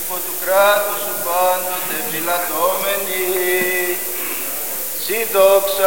υπό του κράτους σου πάντοτε φυλατώμενοι. Συ δόξα